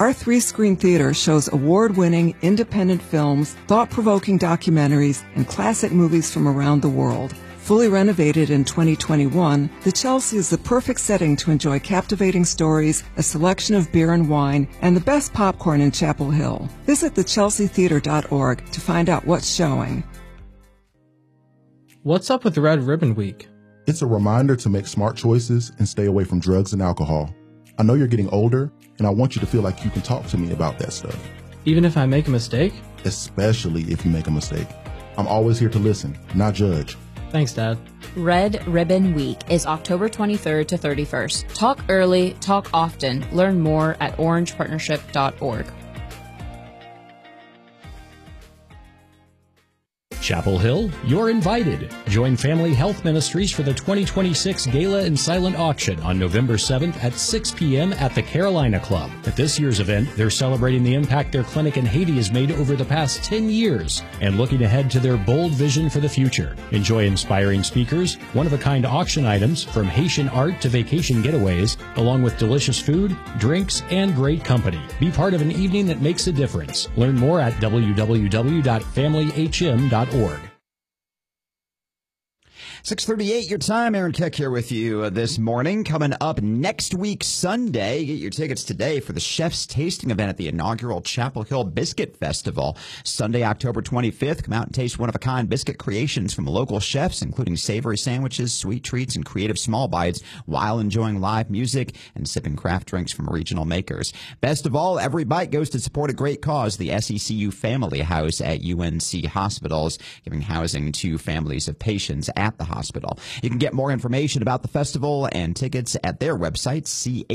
Our 3-screen theater shows award-winning independent films, thought-provoking documentaries, and classic movies from around the world. Fully renovated in 2021, the Chelsea is the perfect setting to enjoy captivating stories, a selection of beer and wine, and the best popcorn in Chapel Hill. Visit thechelseatheater.org to find out what's showing. What's up with Red Ribbon Week? It's a reminder to make smart choices and stay away from drugs and alcohol. I know you're getting older, and I want you to feel like you can talk to me about that stuff. Even if I make a mistake? Especially if you make a mistake. I'm always here to listen, not judge. Thanks, Dad. Red Ribbon Week is October 23rd to 31st. Talk early, talk often. Learn more at orangepartnership.org. Chapel Hill, you're invited. Join Family Health Ministries for the 2026 Gala and Silent Auction on November 7th at 6 p.m. at the Carolina Club. At this year's event, they're celebrating the impact their clinic in Haiti has made over the past 10 years and looking ahead to their bold vision for the future. Enjoy inspiring speakers, one-of-a-kind auction items from Haitian art to vacation getaways, along with delicious food, drinks, and great company. Be part of an evening that makes a difference. Learn more at www.familyhm.org. 6:38 your time. Aaron Keck here with you this morning. Coming up next week, Sunday, get your tickets today for the Chef's Tasting event at the inaugural Chapel Hill Biscuit Festival. Sunday, October 25th, come out and taste one-of-a-kind biscuit creations from local chefs, including savory sandwiches, sweet treats, and creative small bites, while enjoying live music and sipping craft drinks from regional makers. Best of all, every bite goes to support a great cause, the SECU Family House at UNC Hospitals, giving housing to families of patients at the hospital. You can get more information about the festival and tickets at their website,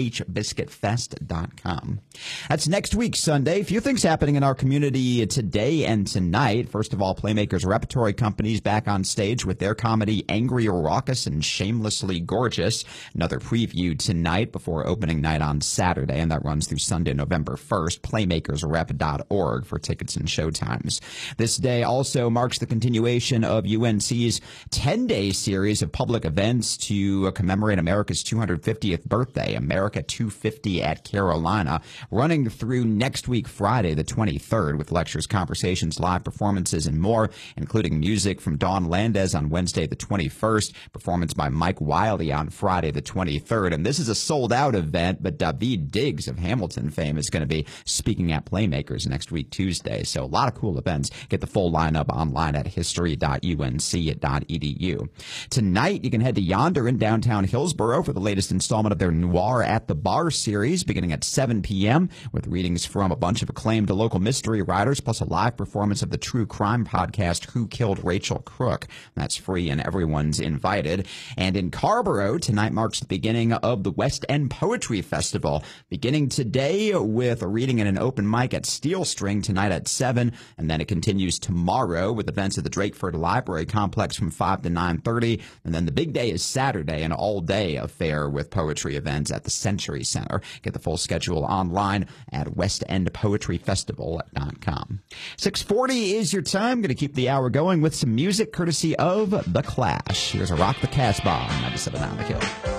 chbiscuitfest.com. That's next week, Sunday. A few things happening in our community today and tonight. First of all, Playmakers Repertory Company's back on stage with their comedy Angry, Raucous, and Shamelessly Gorgeous. Another preview tonight before opening night on Saturday, and that runs through Sunday, November 1st. Playmakersrep.org for tickets and showtimes. This day also marks the continuation of UNC's 10-day series of public events to commemorate America's 250th birthday, America 250 at Carolina, running through next week, Friday, the 23rd, with lectures, conversations, live performances, and more, including music from Dawn Landez on Wednesday, the 21st, performance by Mike Wiley on Friday, the 23rd. And this is a sold-out event, but David Diggs of Hamilton fame is going to be speaking at Playmakers next week, Tuesday. So a lot of cool events. Get the full lineup online at history.unc.edu. Tonight, you can head to Yonder in downtown Hillsborough for the latest installment of their Noir at the Bar series, beginning at 7 p.m., with readings from a bunch of acclaimed local mystery writers, plus a live performance of the true crime podcast, Who Killed Rachel Crook. That's free and everyone's invited. And in Carrboro, tonight marks the beginning of the West End Poetry Festival, beginning today with a reading and an open mic at Steel String tonight at 7, and then it continues tomorrow with events at the Drakeford Library Complex from 5 to 9:30, and then the big day is Saturday, an all-day affair with poetry events at the Century Center. Get the full schedule online at westendpoetryfestival.com. 6:40 is your time. Going to keep the hour going with some music courtesy of The Clash. Here's a Rock the Casbah on 97.9 The Kill.